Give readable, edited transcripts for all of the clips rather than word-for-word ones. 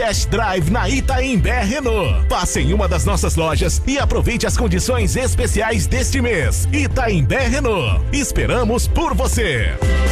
Test Drive na Itaimbé Renault. Passe em uma das nossas lojas e aproveite as condições especiais deste mês. Itaimbé Renault. Esperamos por você.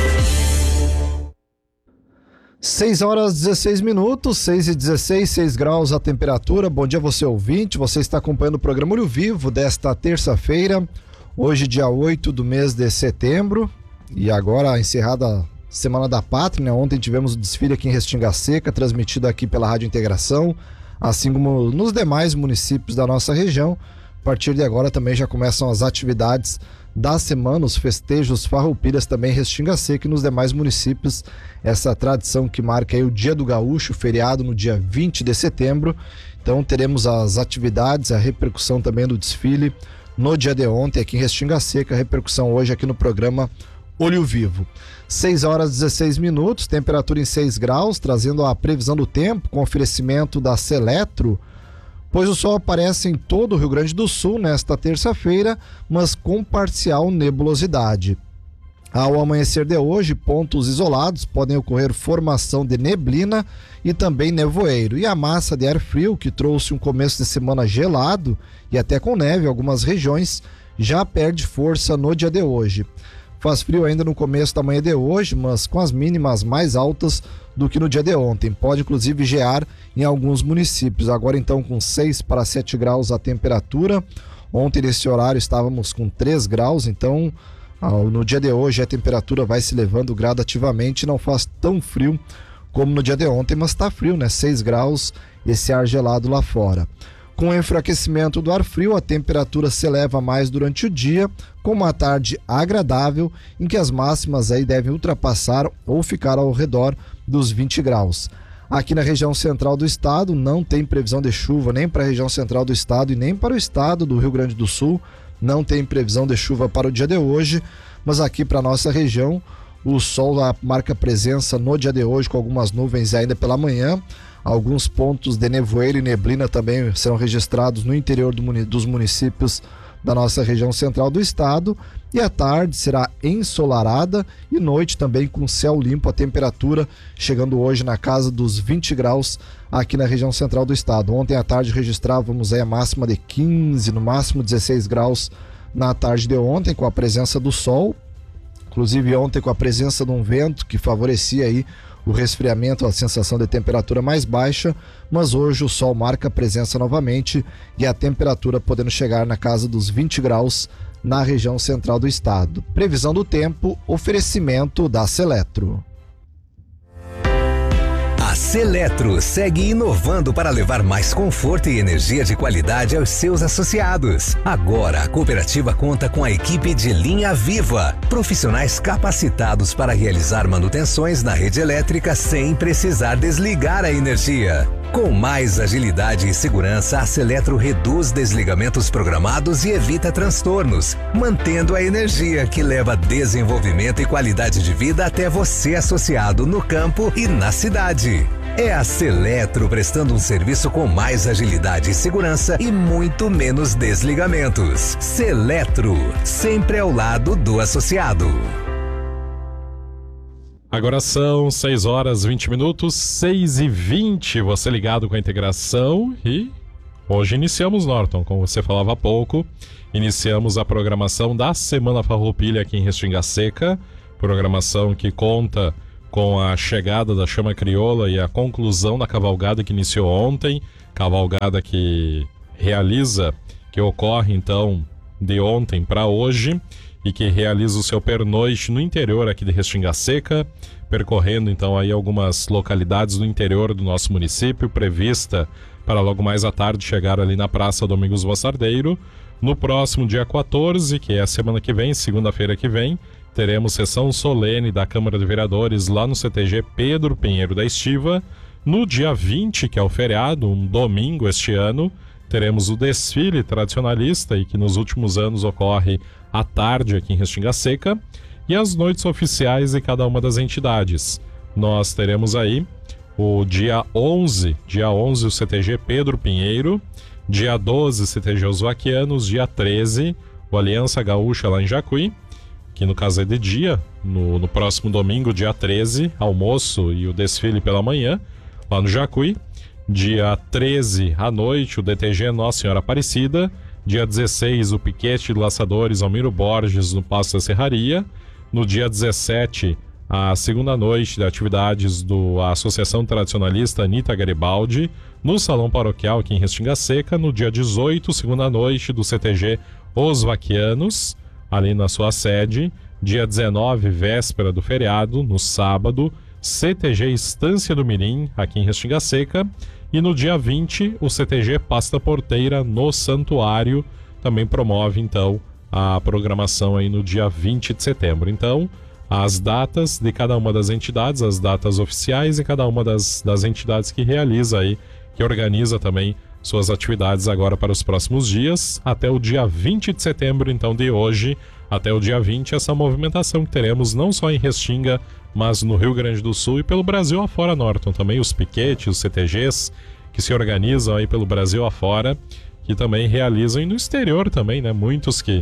6h16, 6h16, 6 graus a temperatura. Bom dia, você ouvinte. Você está acompanhando o programa Olho Vivo desta terça-feira. Hoje, dia 8 do mês de setembro. E agora encerrada Semana da Pátria, né? Ontem tivemos o desfile aqui em Restinga Seca, transmitido aqui pela Rádio Integração, assim como nos demais municípios da nossa região. A partir de agora também já começam as atividades da semana, os festejos farroupilhas também em Restinga Seca e nos demais municípios. Essa tradição que marca aí o Dia do Gaúcho, feriado no dia 20 de setembro. Então teremos as atividades, a repercussão também do desfile no dia de ontem aqui em Restinga Seca, a repercussão hoje aqui no programa Olho Vivo. 6h16, temperatura em 6 graus, trazendo a previsão do tempo com oferecimento da Seletro, pois o sol aparece em todo o Rio Grande do Sul nesta terça-feira, mas com parcial nebulosidade. Ao amanhecer de hoje, pontos isolados podem ocorrer formação de neblina e também nevoeiro. E a massa de ar frio, que trouxe um começo de semana gelado e até com neve em algumas regiões, já perde força no dia de hoje. Faz frio ainda no começo da manhã de hoje, mas com as mínimas mais altas do que no dia de ontem. Pode inclusive gear em alguns municípios. Agora então com 6 para 7 graus a temperatura. Ontem nesse horário estávamos com 3 graus, então no dia de hoje a temperatura vai se elevando gradativamente. Não faz tão frio como no dia de ontem, mas está frio, né? 6 graus, esse ar gelado lá fora. Com o enfraquecimento do ar frio, a temperatura se eleva mais durante o dia, com uma tarde agradável, em que as máximas aí devem ultrapassar ou ficar ao redor dos 20 graus. Aqui na região central do estado não tem previsão de chuva nem para a região central do estado e nem para o estado do Rio Grande do Sul. Não tem previsão de chuva para o dia de hoje, mas aqui para a nossa região o sol marca presença no dia de hoje com algumas nuvens ainda pela manhã. Alguns pontos de nevoeiro e neblina também serão registrados no interior dos municípios da nossa região central do estado. E a tarde será ensolarada e noite também com céu limpo, a temperatura chegando hoje na casa dos 20 graus aqui na região central do estado. Ontem à tarde registrávamos aí a máxima de 15, no máximo 16 graus na tarde de ontem, com a presença do sol. Inclusive ontem com a presença de um vento que favorecia aí o resfriamento, a sensação de temperatura mais baixa, mas hoje o sol marca presença novamente e a temperatura podendo chegar na casa dos 20 graus na região central do estado. Previsão do tempo, oferecimento da Seletro. A Seletro segue inovando para levar mais conforto e energia de qualidade aos seus associados. Agora, a cooperativa conta com a equipe de linha viva, profissionais capacitados para realizar manutenções na rede elétrica sem precisar desligar a energia. Com mais agilidade e segurança, a Seletro reduz desligamentos programados e evita transtornos, mantendo a energia que leva desenvolvimento e qualidade de vida até você, associado no campo e na cidade. É a Seletro prestando um serviço com mais agilidade e segurança e muito menos desligamentos. Seletro, sempre ao lado do associado. Agora são 6h20, 6h20, você ligado com a integração e hoje iniciamos, Norton, como você falava há pouco, iniciamos a programação da Semana Farroupilha aqui em Restinga Seca, programação que conta com a chegada da Chama Crioula e a conclusão da cavalgada que iniciou ontem, cavalgada que ocorre então de ontem para hoje, e que realiza o seu pernoite no interior aqui de Restinga Seca, percorrendo então aí algumas localidades do interior do nosso município, prevista para logo mais à tarde chegar ali na Praça Domingos Vossardeiro. No próximo dia 14, que é a semana que vem, segunda-feira que vem, teremos sessão solene da Câmara de Vereadores lá no CTG Pedro Pinheiro da Estiva. No dia 20, que é o feriado, um domingo este ano, teremos o desfile tradicionalista e que nos últimos anos ocorre à tarde aqui em Restinga Seca, e as noites oficiais de cada uma das entidades. Nós teremos aí o dia 11 o CTG Pedro Pinheiro, dia 12 CTG Os Vaquianos, dia 13 o Aliança Gaúcha lá em Jacuí, que no caso é de dia, no próximo domingo, dia 13, almoço e o desfile pela manhã, lá no Jacuí. Dia 13 à noite, o DTG Nossa Senhora Aparecida. Dia 16, o piquete de laçadores Almiro Borges no Paço da Serraria. No dia 17, a segunda noite de atividades da Associação Tradicionalista Anita Garibaldi, no Salão Paroquial aqui em Restinga Seca. No dia 18, segunda noite do CTG Os Vaquianos, ali na sua sede. Dia 19, véspera do feriado, no sábado, CTG Estância do Mirim, aqui em Restinga Seca. E no dia 20, o CTG Pasta Porteira, no Santuário, também promove, então, a programação aí no dia 20 de setembro. Então, as datas de cada uma das entidades, as datas oficiais e cada uma das entidades que realiza aí, que organiza também suas atividades agora para os próximos dias, até o dia 20 de setembro, então, de hoje, até o dia 20, essa movimentação que teremos não só em Restinga, mas no Rio Grande do Sul e pelo Brasil afora, Norton. Também os piquetes, os CTGs, que se organizam aí pelo Brasil afora, que também realizam, e no exterior também, né? Muitos que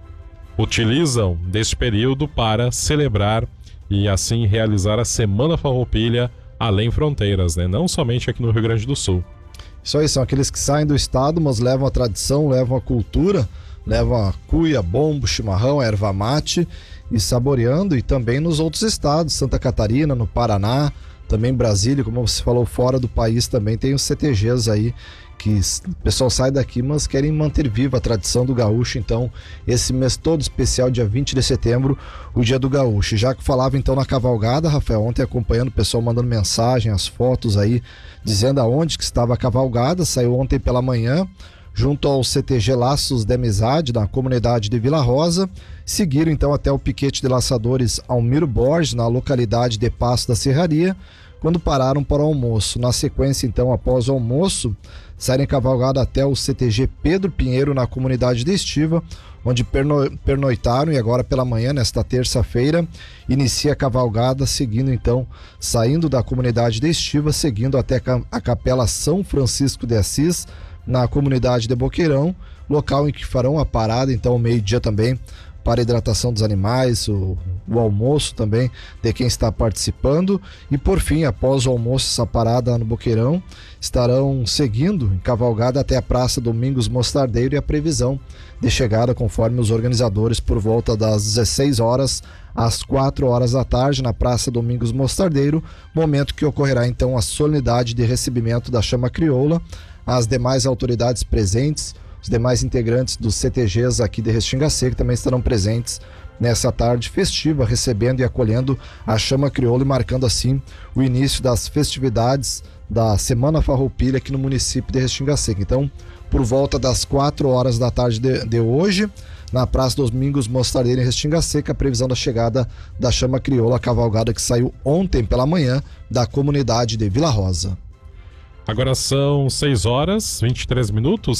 utilizam deste período para celebrar e assim realizar a Semana Farroupilha além fronteiras, né? Não somente aqui no Rio Grande do Sul. Isso aí, são aqueles que saem do estado, mas levam a tradição, levam a cultura, levam a cuia, bombo, chimarrão, erva mate, e saboreando, e também nos outros estados, Santa Catarina, no Paraná, também Brasília, como você falou, fora do país também tem os CTGs aí, que o pessoal sai daqui, mas querem manter viva a tradição do gaúcho. Então, esse mês todo especial, dia 20 de setembro, o dia do gaúcho. Já que falava então na cavalgada, Rafael, ontem acompanhando o pessoal mandando mensagem, as fotos aí, dizendo aonde que estava a cavalgada, saiu ontem pela manhã, junto ao CTG Laços de Amizade, na comunidade de Vila Rosa. Seguiram então até o piquete de laçadores Almiro Borges, na localidade de Paço da Serraria, quando pararam para o almoço. Na sequência, então, após o almoço, saíram em cavalgada até o CTG Pedro Pinheiro, na comunidade de Estiva, onde pernoitaram, e agora pela manhã, nesta terça-feira, inicia a cavalgada, seguindo então, saindo da comunidade de Estiva, seguindo até a Capela São Francisco de Assis, na comunidade de Boqueirão, local em que farão a parada, então, ao meio-dia também, para a hidratação dos animais, o almoço também de quem está participando. E por fim, após o almoço, essa parada no Boqueirão, estarão seguindo em cavalgada até a Praça Domingos Mostardeiro, e a previsão de chegada, conforme os organizadores, por volta das 16 horas às 4 horas da tarde na Praça Domingos Mostardeiro, momento que ocorrerá então a solenidade de recebimento da chama crioula. As demais autoridades presentes, os demais integrantes dos CTGs aqui de Restinga Seca também estarão presentes nessa tarde festiva, recebendo e acolhendo a chama crioula e marcando assim o início das festividades da Semana Farroupilha aqui no município de Restinga Seca. Então, por volta das 4 horas da tarde de hoje, na Praça Domingos Mostardeiro, em Restinga Seca, a previsão da chegada da chama crioula, a cavalgada que saiu ontem pela manhã da comunidade de Vila Rosa. Agora são 6 horas, 23 minutos,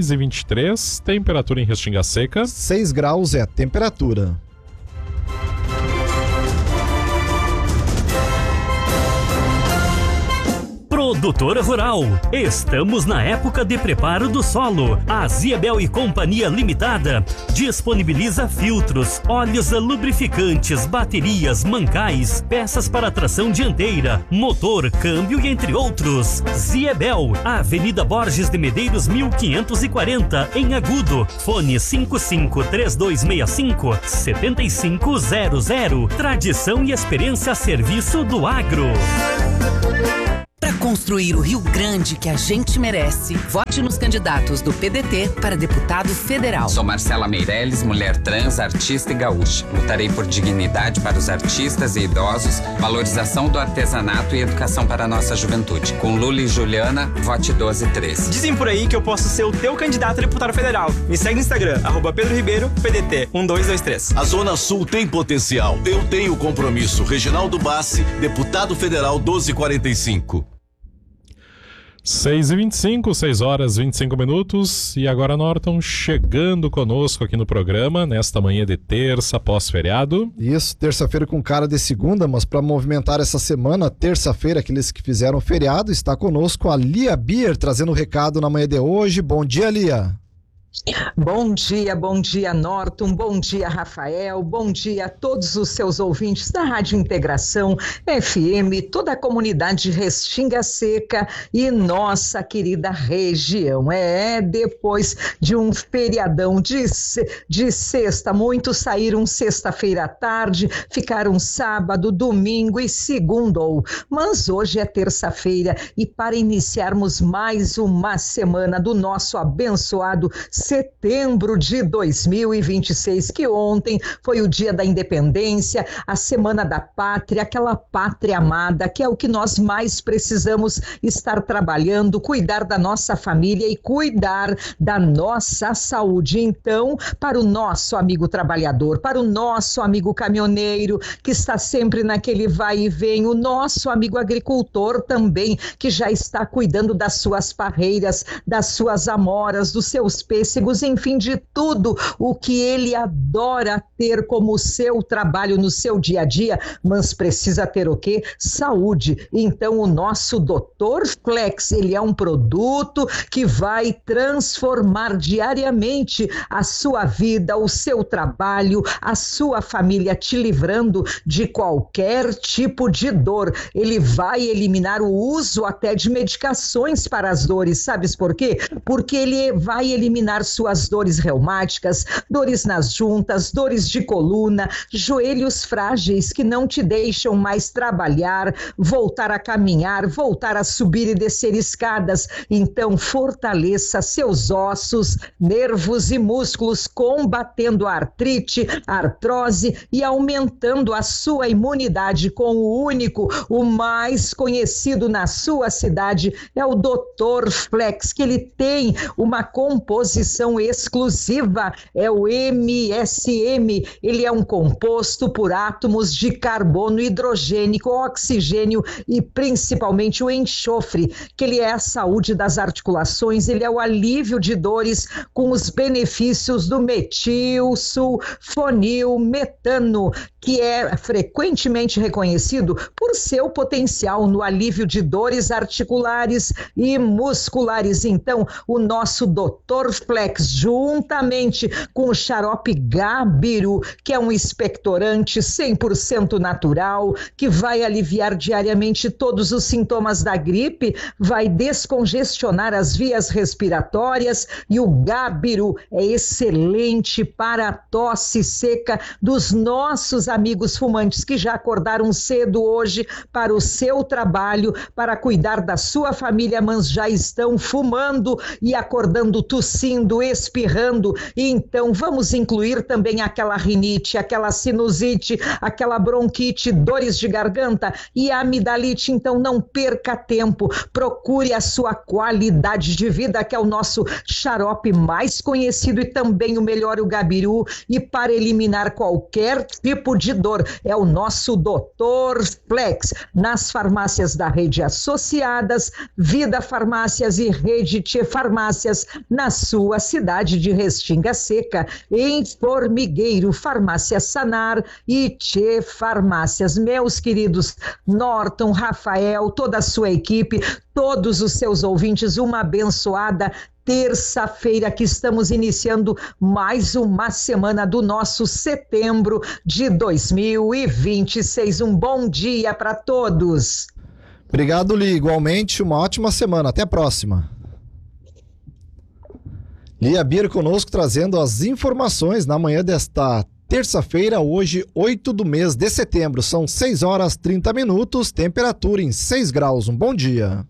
6h23, temperatura em Restinga Seca. 6 graus é a temperatura. Produtora Rural, estamos na época de preparo do solo. A Ziebel e Companhia Limitada disponibiliza filtros, óleos lubrificantes, baterias, mancais, peças para tração dianteira, motor, câmbio e entre outros. Ziebel, Avenida Borges de Medeiros 1540, em Agudo. Fone 553265-7500. Tradição e experiência a serviço do agro. Para construir o Rio Grande que a gente merece, vote nos candidatos do PDT para deputado federal. Sou Marcela Meirelles, mulher trans, artista e gaúcha. Lutarei por dignidade para os artistas e idosos, valorização do artesanato e educação para a nossa juventude. Com Lula e Juliana, vote 1213. Dizem por aí que eu posso ser o teu candidato a deputado federal. Me segue no Instagram, @Pedro Ribeiro, PDT 1223. A Zona Sul tem potencial. Eu tenho compromisso. Reginaldo Bassi, deputado federal 1245. 6h25, 6 horas 25 minutos. E agora, Norton, chegando conosco aqui no programa, nesta manhã de terça, pós-feriado. Isso, terça-feira com cara de segunda, mas para movimentar essa semana, terça-feira, aqueles que fizeram feriado, está conosco a Lia Bier, trazendo o recado na manhã de hoje. Bom dia, Lia. Bom dia Norton, bom dia Rafael, bom dia a todos os seus ouvintes da Rádio Integração FM, toda a comunidade de Restinga Seca e nossa querida região. Depois de um feriadão de sexta, muitos saíram sexta-feira à tarde, ficaram sábado, domingo e segundou, mas hoje é terça-feira e para iniciarmos mais uma semana do nosso abençoado setembro de 2026, que ontem foi o dia da independência, a semana da pátria, aquela pátria amada, que é o que nós mais precisamos estar trabalhando, cuidar da nossa família e cuidar da nossa saúde. Então, para o nosso amigo trabalhador, para o nosso amigo caminhoneiro, que está sempre naquele vai e vem, o nosso amigo agricultor também, que já está cuidando das suas parreiras, das suas amoras, dos seus pêssegos, enfim, de tudo o que ele adora ter como seu trabalho no seu dia a dia, mas precisa ter o quê? Saúde. Então o nosso Dr. Flex, ele é um produto que vai transformar diariamente a sua vida, o seu trabalho, a sua família, te livrando de qualquer tipo de dor. Ele vai eliminar o uso até de medicações para as dores, sabes por quê? Porque ele vai eliminar suas dores reumáticas, dores nas juntas, dores de coluna, joelhos frágeis que não te deixam mais trabalhar, voltar a caminhar, voltar a subir e descer escadas. Então fortaleça seus ossos, nervos e músculos, combatendo a artrite, a artrose e aumentando a sua imunidade com o único, o mais conhecido na sua cidade, é o Dr. Flex, que ele tem uma composição exclusiva, é o MSM, ele é um composto por átomos de carbono, hidrogênio, oxigênio e principalmente o enxofre, que ele é a saúde das articulações, ele é o alívio de dores com os benefícios do metil, sulfonil, metano, que é frequentemente reconhecido por seu potencial no alívio de dores articulares e musculares. Então, o nosso Dr. Flex, juntamente com o xarope Gabiru, que é um expectorante 100% natural, que vai aliviar diariamente todos os sintomas da gripe, vai descongestionar as vias respiratórias, e o Gabiru é excelente para a tosse seca dos nossos amigos fumantes que já acordaram cedo hoje para o seu trabalho, para cuidar da sua família, mas já estão fumando e acordando tossindo, espirrando. E então vamos incluir também aquela rinite, aquela sinusite, aquela bronquite, dores de garganta e amidalite. Então não perca tempo, procure a sua qualidade de vida, que é o nosso xarope mais conhecido e também o melhor, o Gabiru, e para eliminar qualquer tipo de dor é o nosso Dr. Flex, nas farmácias da rede Associadas, Vida Farmácias e Rede Tchê Farmácias, na sua cidade de Restinga Seca, em Formigueiro, Farmácia Sanar e Tchê Farmácias. Meus queridos Norton, Rafael, toda a sua equipe, todos os seus ouvintes, uma abençoada terça-feira, que estamos iniciando mais uma semana do nosso setembro de 2026. Um bom dia para todos. Obrigado, Li. Igualmente, uma ótima semana. Até a próxima. Lia Bir conosco, trazendo as informações na manhã desta terça-feira, hoje, 8 do mês de setembro. São 6 horas 30 minutos, temperatura em 6 graus. Um bom dia.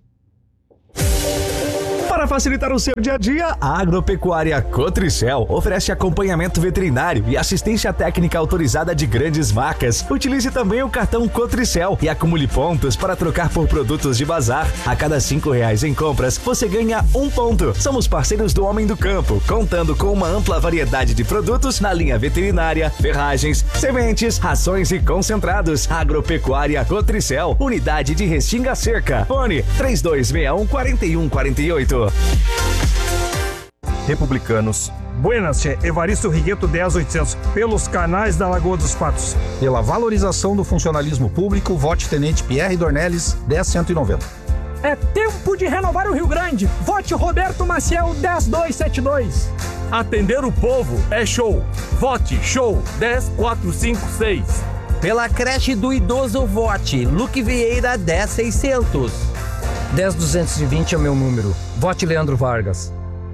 Para facilitar o seu dia a dia, a Agropecuária Cotricel oferece acompanhamento veterinário e assistência técnica autorizada de grandes marcas. Utilize também o cartão Cotricel e acumule pontos para trocar por produtos de bazar. A cada R$5 em compras, você ganha 1 ponto. Somos parceiros do Homem do Campo, contando com uma ampla variedade de produtos na linha veterinária, ferragens, sementes, rações e concentrados. Agropecuária Cotricel, unidade de Restinga Seca. Fone 3261-4148. Republicanos. Buenas, Che. Evaristo Rigueto 10800. Pelos canais da Lagoa dos Patos. Pela valorização do funcionalismo público, vote Tenente Pierre Dornelles 10190. É tempo de renovar o Rio Grande. Vote Roberto Maciel 10272. Atender o povo é show. Vote show 10456. Pela creche do idoso, vote Luque Vieira 10600. 10220 é o meu número. Vote Leandro Vargas.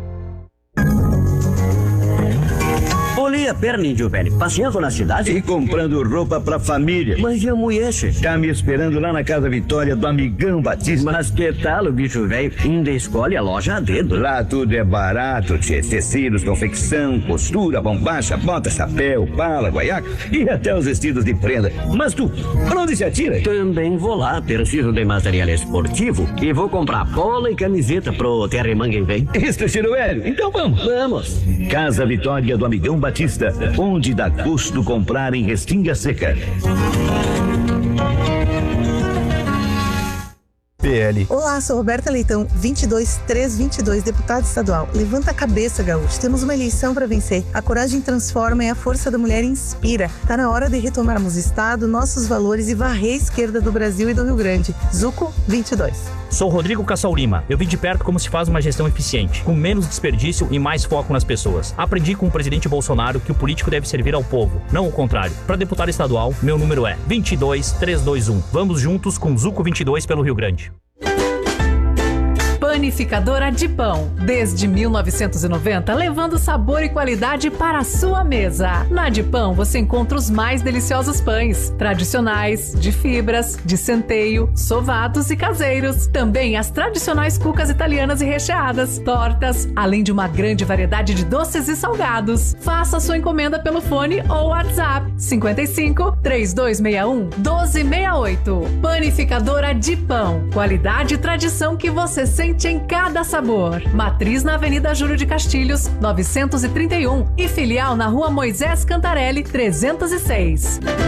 Olha, Perninho, velho, passeando na cidade e comprando roupa pra família. Mas e a mulher, che? Tá me esperando lá na Casa Vitória do Amigão Batista. Mas que tal, o bicho velho? Ainda escolhe a loja a dedo. Lá tudo é barato, tchê. Tecidos, confecção, costura, bombacha, bota, chapéu, pala, guaiaca e até os vestidos de prenda. Mas tu, pra onde se atira? Também vou lá, preciso de material esportivo e vou comprar bola e camiseta pro Terremangue vem. Isso, Chiruélio. Então vamos. Vamos. Casa Vitória do Amigão Batista, onde dá gosto comprar em Restinga Seca. PL. Olá, sou Roberta Leitão, 22322, deputada estadual. Levanta a cabeça, gaúcho. Temos uma eleição para vencer. A coragem transforma e a força da mulher inspira. Tá na hora de retomarmos o Estado, nossos valores e varrer a esquerda do Brasil e do Rio Grande. Zuco 22. Sou Rodrigo Cassal Lima. Eu vi de perto como se faz uma gestão eficiente, com menos desperdício e mais foco nas pessoas. Aprendi com o presidente Bolsonaro que o político deve servir ao povo, não o contrário. Para deputado estadual, meu número é 22321. Vamos juntos com Zuco 22 pelo Rio Grande. Panificadora de Pão. Desde 1990, levando sabor e qualidade para a sua mesa. Na de Pão você encontra os mais deliciosos pães, tradicionais, de fibras, de centeio, sovados e caseiros. Também as tradicionais cucas italianas e recheadas, tortas, além de uma grande variedade de doces e salgados. Faça sua encomenda pelo fone ou WhatsApp 55 3261 1268. Panificadora de Pão. Qualidade e tradição que você sente em cada sabor. Matriz na Avenida Júlio de Castilhos, 931 e filial na Rua Moisés Cantarelli, 306.